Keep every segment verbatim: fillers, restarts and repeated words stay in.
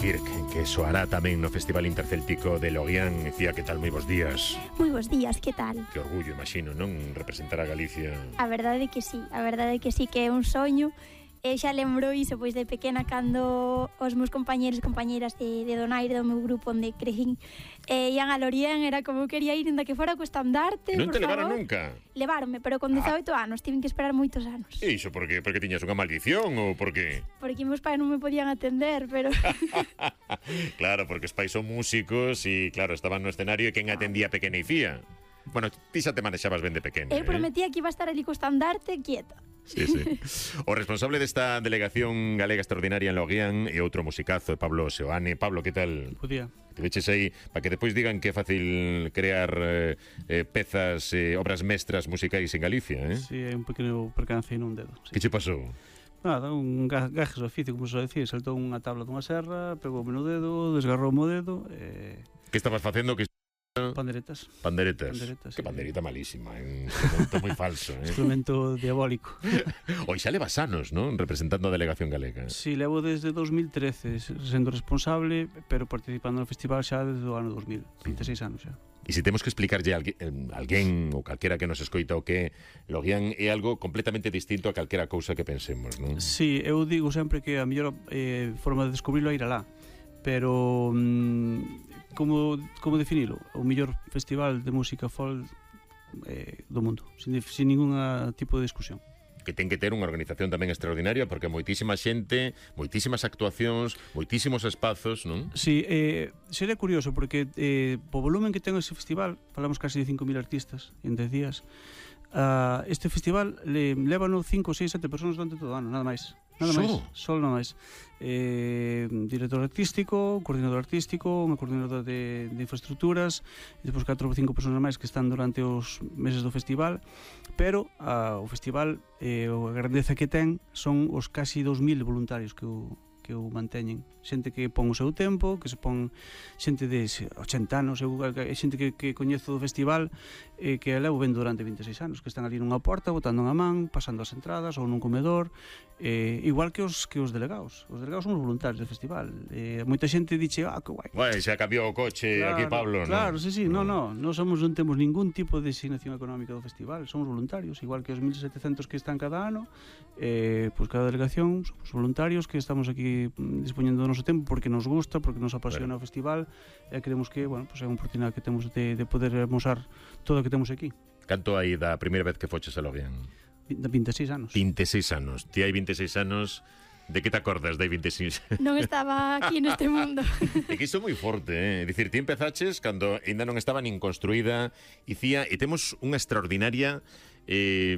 Kirk, que soará tamén no Festival Intercéltico de Loguián. Icía, que tal? Moi bons días. Moi bons días, que tal? Que orgullo, imagino, non? Representar a Galicia. A verdade que sí, a verdade que sí que é un soño. E xa lembro iso, pois, de pequena, cando os meus compañeros e compañeiras de, de Donaire, do meu grupo onde crecín, e ian a Lorient, era como quería ir, ainda que fora co estandarte. Non te por levaron favor. Nunca? Leváronme, pero con dezaoito ah. anos, tiven que esperar moitos anos. E iso porque, porque tiñas unha maldición ou porque? Porque meus pais non me podían atender, pero... Claro, porque os pais son músicos e, claro, estaban no escenario e quen atendía a pequena Icía? Bueno, ti xa te manexabas ben de pequena. Eu prometía eh? que iba a estar ali co estandarte quieta. Sí, sí. O responsable desta delegación galega extraordinaria en Loguián e outro musicazo, Pablo Seoane. Pablo, que tal? Bo día. Te veches aí para que depois digan que é fácil crear eh, eh, pezas, eh, obras mestras musicais en Galicia, eh? Sí, hai un pequeno percance nun dedo. Sí. Que che pasou? Nada, un gajes de oficio, como se decía, saltou unha tabla dunha serra, pegou no dedo, desgarrou o dedo e... Que estabas facendo? Que Panderetas. Panderetas. Panderetas, que sí. Pandereta malísima, un instrumento moi falso, eh? Instrumento diabólico. Hoy xa levas anos, non? Representando a delegación galega. Sí, levo desde dos mil trece sendo responsable, pero participando no festival xa desde o ano dos mil, vinte e seis anos xa. E se temos que explicarlle a alguén, alguén ou calquera que nos escoita o que Loguián é algo completamente distinto a calquera cousa que pensemos, non? Sí, eu digo sempre que a mellor eh, forma de descubrilo é ir alá, pero mm, como, como definilo? O mellor festival de música folk eh, do mundo, sin, sin ningún tipo de discusión. Que ten que ter unha organización tamén extraordinaria, porque moitísima xente, moitísimas actuacións, moitísimos espazos, non? Sí, eh, sería curioso, porque eh, po volumen que ten ese festival, falamos casi de cinco mil artistas en dez días, uh, este festival le, lévano cinco, seis, sete personas durante todo o ano, nada máis. Nada máis, só nada máis. Eh, director artístico, coordinador artístico, unha coordinadora de, de infraestructuras, e depois catro ou cinco personas máis que están durante os meses do festival, pero a, o festival, eh, a grandeza que ten son os casi dous mil voluntarios que o, que o manteñen. Xente que pon o seu tempo, que se pon xente de ochenta anos, eu, xente que, que coñezo do festival, eh, que levo vendo durante vinte e seis anos, que están ali nunha porta, botando unha man, pasando as entradas ou nun comedor, eh, igual que os que os delegados. Os delegados son os voluntarios do festival. Eh, moita xente dixe, ah, que guai. Guai, xa cambiou o coche, claro, aquí Pablo, claro, ¿no? sí, sí, no, no, no somos, non temos ningún tipo de designación económica do festival, somos voluntarios, igual que os mil setecentos que están cada ano, eh, pois pues cada delegación somos voluntarios que estamos aquí dispoñendo do noso tempo porque nos gusta, porque nos apasiona bueno. o festival e queremos que, bueno, pues é unha oportunidade que temos de, de poder mostrar todo o que temos aquí. Canto aí da primeira vez que foches a Loguián? vinte e seis anos. vinte e seis anos. Ti hai vinte e seis anos, de que te acordas de vinte e seis? Non estaba aquí neste mundo. É que iso é moi forte, eh? É dicir, ti empezaches cando ainda non estaba nin construída Icía, e temos unha extraordinaria eh,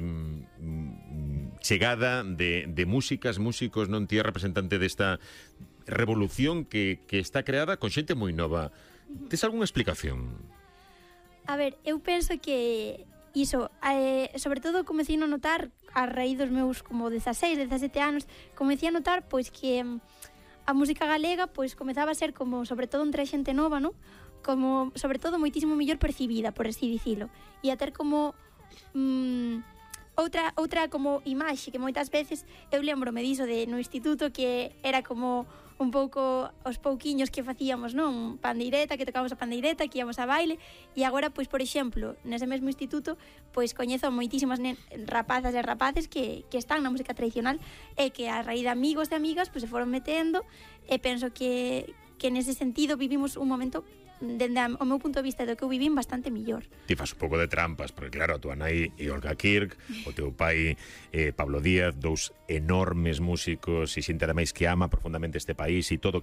chegada de, de músicas, músicos, non? Ti é representante desta revolución que, que está creada con xente moi nova. Tes algunha explicación? A ver, eu penso que iso, eh, sobre todo comecei a notar a raíz dos meus como dezaseis, dezasete anos, comecei a notar pois que a música galega pois comezaba a ser como, sobre todo entre a xente nova, non? Como, sobre todo, moitísimo mellor percibida, por así dicilo, e a ter como mm, outra outra como imaxe que moitas veces eu lembrome diso de no instituto que era como un pouco os pouquiños que facíamos, non? Pandeireta, que tocábamos a pandeireta, que íamos a baile, e agora, pois, por exemplo, nese mesmo instituto, pois, coñezo moitísimas rapazas e rapaces que, que están na música tradicional e que a raíz de amigos e amigas, pois, se foron metendo, e penso que, que nese sentido vivimos un momento dende o meu punto de vista do que eu vivín bastante millor. Ti fas un pouco de trampas, porque claro, a tua nai e Olga Kirk, o teu pai eh, Pablo Díaz, dous enormes músicos e xente ademais que ama profundamente este país e todo